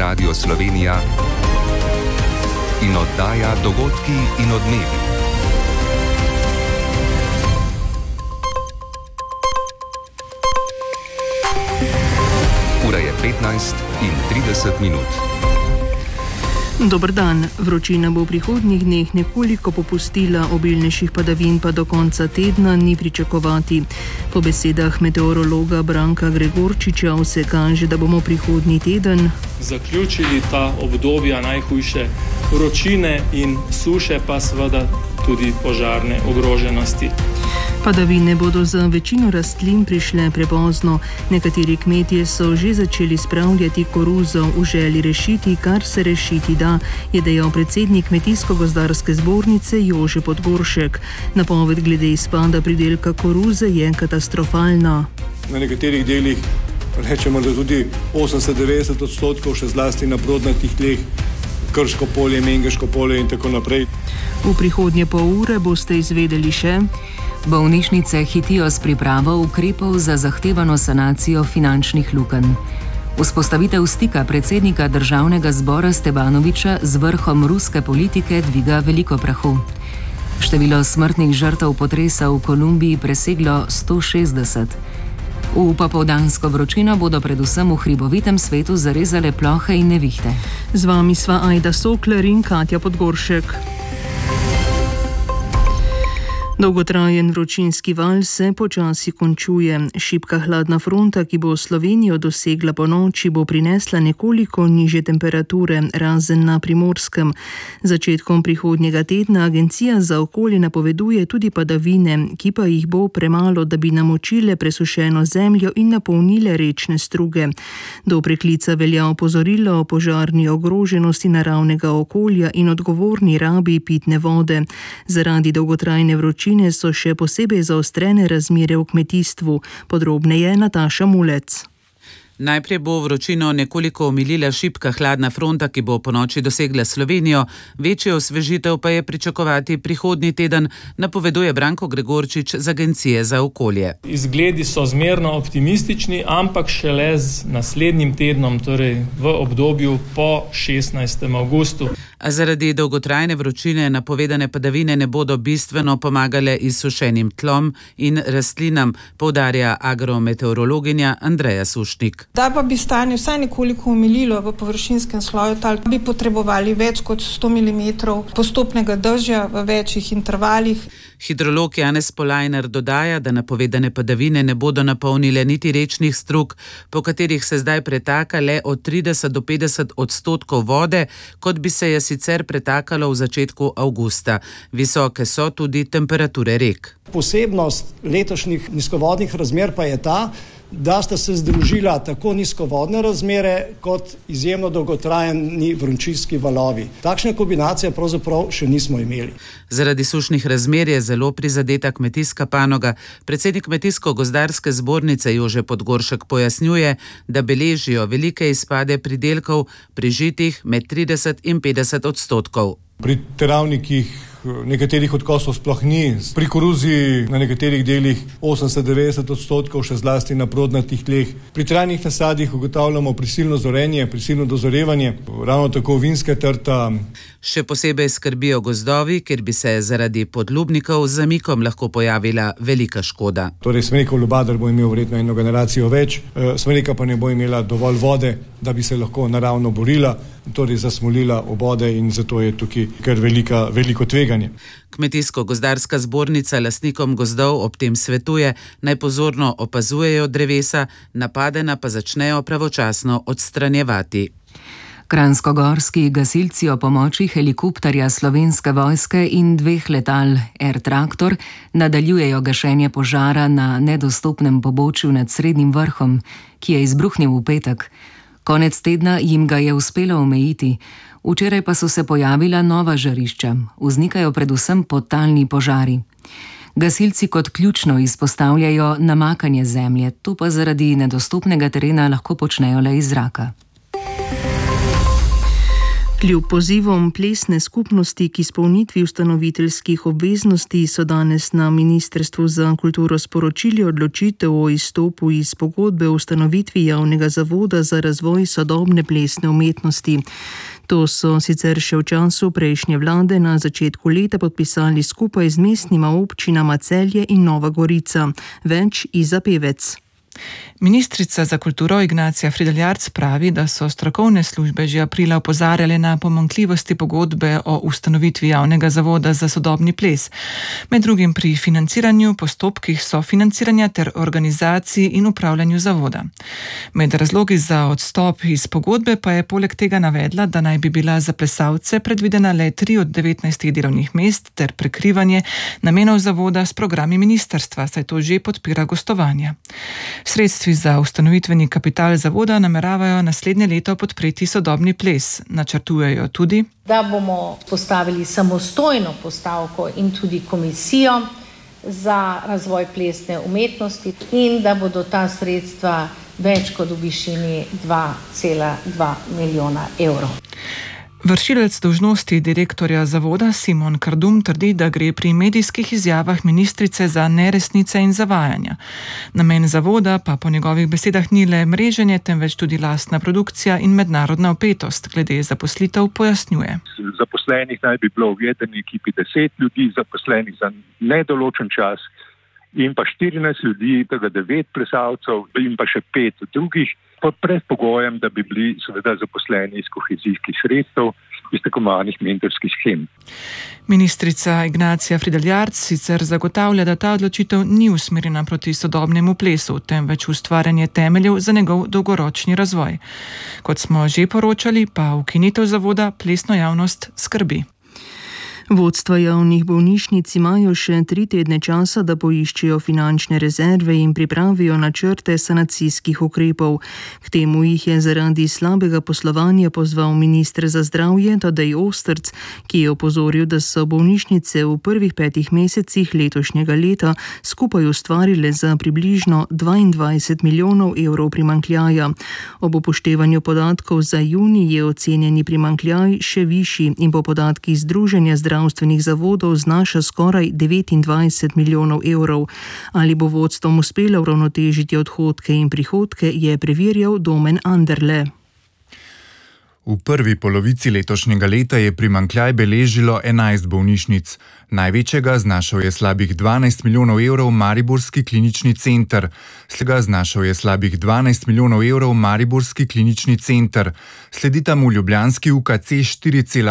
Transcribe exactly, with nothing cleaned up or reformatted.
Radio Slovenija in oddaja Dogodki in odmevi. Ura je petnajst in trideset minut. Dober dan. Vročina bo v prihodnjih dneh nekoliko popustila, obilnejših padavin pa do konca tedna ni pričakovati. Po besedah meteorologa Branka Gregorčiča vse kaže, da bomo prihodnji teden zaključili ta obdobja najhujše vročine in suše, pa seveda tudi požarne ogroženosti. Padavine bodo za večino rastlin prišle prepozno. Nekateri kmetje so že začeli spravljati koruzo v želji rešiti, kar se rešiti da, je dejal predsednik Kmetijsko-gozdarske zbornice Jože Podgoršek. Napoved glede izpada pridelka koruze je katastrofalna. Na nekaterih delih rečemo, da tudi osemdeset do devetdeset odstotkov, še zlasti na prodnatih tleh, Krško polje, Mengeško polje in tako naprej. V prihodnje pol ure boste izvedeli še: bolnišnice hitijo s pripravo ukrepov za zahtevano sanacijo finančnih lukenj. Vzpostavitev stika predsednika državnega zbora Stebanovića z vrhom ruske politike dviga veliko prahu. Število smrtnih žrtev potresa v Kolumbiji preseglo sto šestdeset. V popoldansko vročino bodo predvsem v hribovitem svetu zarezale plohe in nevihte. Z vami sva Ajda Sokler in Katja Podgoršek. Dolgotrajen vročinski val se počasi končuje. Šibka hladna fronta, ki bo Slovenijo dosegla po noči, bo prinesla nekoliko nižje temperature, razen na Primorskem. Začetkom prihodnjega tedna Agencija za okolje napoveduje tudi padavine, ki pa jih bo premalo, da bi namočile presušeno zemljo in napolnile rečne struge. Do preklica velja opozorilo o požarni ogroženosti naravnega okolja in odgovorni rabi pitne vode. Zaradi dolgotrajne vročine so še posebej zaostrene razmere v kmetijstvu. Podrobneje Nataša Mulec. Najprej bo vročino nekoliko omilila šibka hladna fronta, ki bo ponoči dosegla Slovenijo, večjo osvežitev pa je pričakovati prihodnji teden, napoveduje Branko Gregorčič z Agencije za okolje. Izgledi so zmerno optimistični, ampak šele z naslednjim tednom, torej v obdobju po šestnajstem avgustu. A zaradi dolgotrajne vročine napovedane padavine ne bodo bistveno pomagale izsušenim tlom in rastlinam, poudarja agrometeorologinja Andreja Sušnik. Da pa bi stanje vsaj nekoliko omililo v površinskem sloju tal, bi potrebovali več kot sto milimetrov postopnega dežja v večjih intervalih. Hidrolog Janez Polajner dodaja, da napovedane padavine ne bodo napolnile niti rečnih strug, po katerih se zdaj pretaka le od trideset do petdeset odstotkov vode, kot bi se je sicer pretakalo v začetku avgusta. Visoke so tudi temperature rek. Posebnost letošnjih nizkovodnih razmer pa je ta, da sta se združila tako nizkovodne razmere kot izjemno dolgotrajni vročinski valovi. Takšne kombinacije pravzaprav še nismo imeli. Zaradi sušnih razmer je zelo prizadeta kmetijska panoga. Predsednik Kmetijsko-gozdarske zbornice Jože Podgoršek pojasnjuje, da beležijo velike izpade pridelkov pri žitih med trideset in petdeset odstotkov. Pri teravnikih nekaterih odkosov sploh ni. Pri koruzi na nekaterih delih osemdeset do devetdeset odstotkov, še zlasti na prodnatih tleh. Pri trajnih nasadih ugotavljamo prisilno zorenje, prisilno dozorevanje, ravno tako vinska trta. Še posebej skrbijo gozdovi, ker bi se zaradi podlubnikov z zamikom lahko pojavila velika škoda. Torej smrekov lubadar bo imel verjetno eno generacijo več, smreka pa ne bo imela dovolj vode, da bi se lahko naravno borila, torej zasmolila obode, in zato je tukaj kar velika, veliko tveganje. Kmetijsko-gozdarska zbornica lastnikom gozdov ob tem svetuje, naj pozorno opazujejo drevesa, napadena pa začnejo pravočasno odstranjevati. Kranjskogorski gasilci o pomoči helikopterja Slovenske vojske in dveh letal Air Traktor nadaljujejo gašenje požara na nedostopnem pobočju nad Srednjim vrhom, ki je izbruhnil v petek. Konec tedna jim ga je uspelo omejiti. Včeraj pa so se pojavila nova žarišča. Vznikajo predvsem podtalni požari. Gasilci kot ključno izpostavljajo namakanje zemlje, to pa zaradi nedostopnega terena lahko počnejo le iz zraka. Kljub pozivom plesne skupnosti k izpolnitvi ustanoviteljskih obveznosti so danes na Ministrstvu za kulturo sporočili odločitev o izstopu iz pogodbe o ustanovitvi javnega zavoda za razvoj sodobne plesne umetnosti. To so sicer še v času prejšnje vlade na začetku leta podpisali skupaj z mestnima občinama Celje in Nova Gorica. Več Iza Pevec. Ministrica za kulturo Ignacija Fridl-Jarc pravi, da so strokovne službe že aprila opozarjale na pomanjkljivosti pogodbe o ustanovitvi javnega zavoda za sodobni ples. Med drugim pri financiranju, postopkih sofinanciranja ter organizaciji in upravljanju zavoda. Med razlogi za odstop iz pogodbe pa je poleg tega navedla, da naj bi bila za plesalce predvidena le tri od devetnajstih delovnih mest ter prekrivanje namenov zavoda s programi ministrstva, saj to že podpira gostovanja. Sredstvi za ustanovitveni kapital zavoda nameravajo naslednje leto podpreti sodobni ples. Načrtujejo tudi, da bomo postavili samostojno postavko in tudi komisijo za razvoj plesne umetnosti in da bodo ta sredstva več kot v višini dva cela dva milijona evrov. Vršilec dolžnosti direktorja zavoda Simon Kardum trdi, da gre pri medijskih izjavah ministrice za neresnice in zavajanja. Namen zavoda pa po njegovih besedah ni le mreženje, temveč tudi lastna produkcija in mednarodna vpetost. Glede zaposlitev pojasnjuje. Zaposlenih naj bi bilo v jedrni ekipi deset ljudi, zaposlenih za nedoločen čas in pa štirinajst ljudi, tega devet plesalcev in pa še pet drugih, pod predpogojem, da bi bili seveda zaposleni iz kohezijskih sredstev, iz tako imenovanih mentorskih shem. Ministrica Ignacija Fridl-Jarc sicer zagotavlja, da ta odločitev ni usmerjena proti sodobnemu plesu, temveč ustvarjanje temeljev za njegov dolgoročni razvoj. Kot smo že poročali, pa ukinitev zavoda plesno javnost skrbi. Vodstva javnih bolnišnic imajo še tri tedne časa, da poiščejo finančne rezerve in pripravijo načrte sanacijskih ukrepov. K temu jih je zaradi slabega poslovanja pozval minister za zdravje Tadej Ostrc, ki je opozoril, da so bolnišnice v prvih petih mesecih letošnjega leta skupaj ustvarile za približno dvaindvajset milijonov evrov primanjkljaja. Ob upoštevanju podatkov za junij je ocenjeni primanjkljaj še višji in po podatkih Združenja zdravja zdravstvenih zavodov znaša skoraj devetindvajset milijonov evrov. Ali bo vodstvom uspelo uravnotežiti odhodke in prihodke, je preverjal Domen Anderle. V prvi polovici letošnjega leta je primanjkljaj beležilo enajst bolnišnic. Največjega znašal je slabih dvanajst milijonov evrov Mariborski klinični center. Slega znašal je slabih dvanajst milijonov evrov Mariborski klinični center. Sledita mu ljubljanski U K C štiri cela